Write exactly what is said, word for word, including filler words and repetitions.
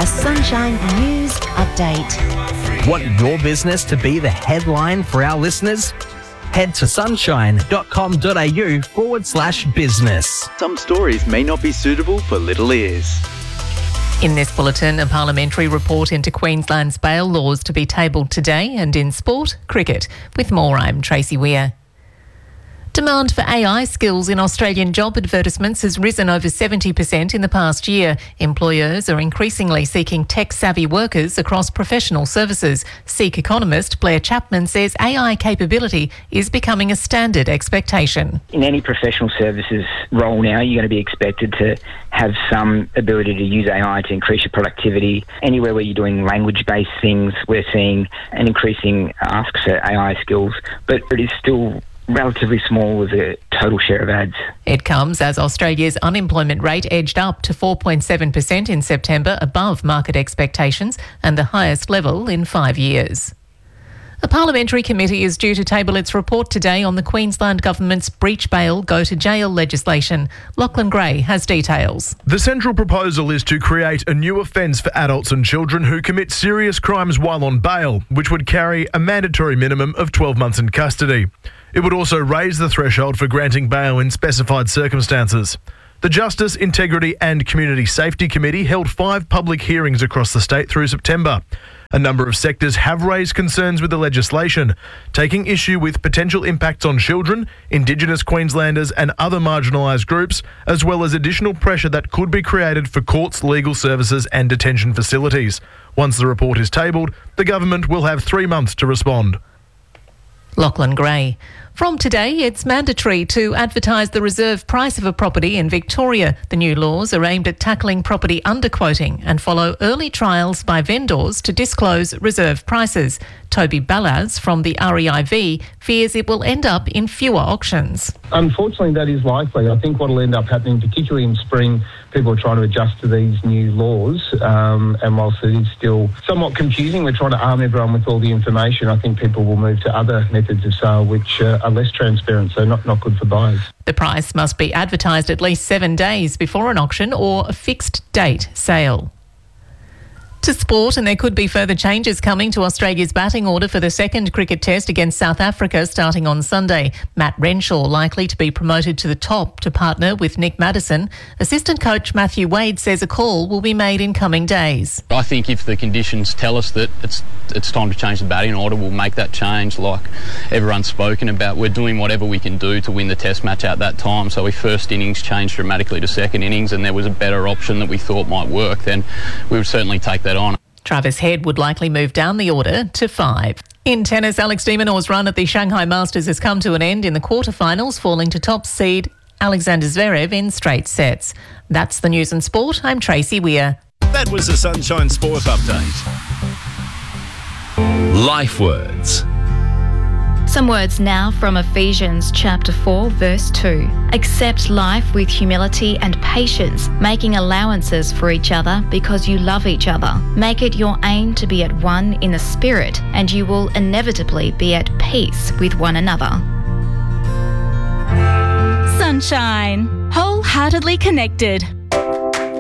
a Sunshine News Update. Want your business to be the headline for our listeners? Head to sunshine.com.au forward slash business. Some stories may not be suitable for little ears. In this bulletin, a parliamentary report into Queensland's bail laws to be tabled today, and in sport, cricket. With more, I'm Tracy Weir. Demand for A I skills in Australian job advertisements has risen over seventy percent in the past year. Employers are increasingly seeking tech-savvy workers across professional services. Seek economist Blair Chapman says A I capability is becoming a standard expectation. In any professional services role now, you're going to be expected to have some ability to use A I to increase your productivity. Anywhere where you're doing language-based things, we're seeing an increasing ask for A I skills, but it is still relatively small as a total share of ads. It comes as Australia's unemployment rate edged up to four point seven percent in September, above market expectations and the highest level in five years. A parliamentary committee is due to table its report today on the Queensland Government's breach bail go to jail legislation. Lachlan Gray has details. The central proposal is to create a new offence for adults and children who commit serious crimes while on bail, which would carry a mandatory minimum of twelve months in custody. It would also raise the threshold for granting bail in specified circumstances. The Justice, Integrity and Community Safety Committee held five public hearings across the state through September. A number of sectors have raised concerns with the legislation, taking issue with potential impacts on children, Indigenous Queenslanders and other marginalised groups, as well as additional pressure that could be created for courts, legal services and detention facilities. Once the report is tabled, the government will have three months to respond. Lachlan Gray. From today, it's mandatory to advertise the reserve price of a property in Victoria. The new laws are aimed at tackling property underquoting and follow early trials by vendors to disclose reserve prices. Toby Ballas from the R E I V fears it will end up in fewer auctions. Unfortunately, that is likely. I think what will end up happening, particularly in spring, people are trying to adjust to these new laws, um, and whilst it is still somewhat confusing, we're trying to arm everyone with all the information. I think people will move to other methods of sale which uh, are less transparent, so not, not good for buyers. The price must be advertised at least seven days before an auction or a fixed date sale. To sport, and there could be further changes coming to Australia's batting order for the second cricket test against South Africa starting on Sunday. Matt Renshaw likely to be promoted to the top to partner with Nick Maddison. Assistant coach Matthew Wade says a call will be made in coming days. I think if the conditions tell us that it's it's time to change the batting order, we'll make that change like everyone's spoken about. We're doing whatever we can do to win the test match at that time. So if first innings changed dramatically to second innings and there was a better option that we thought might work, then we would certainly take that on. Travis Head would likely move down the order to five. In tennis, Alex de Minaur's run at the Shanghai Masters has come to an end in the quarterfinals, falling to top seed Alexander Zverev in straight sets. That's the news and sport. I'm Tracy Weir. That was a Sunshine Sport Update. Life Words. Some words now from Ephesians chapter four, verse two. Accept life with humility and patience, making allowances for each other because you love each other. Make it your aim to be at one in the Spirit, and you will inevitably be at peace with one another. Sunshine. Wholeheartedly connected.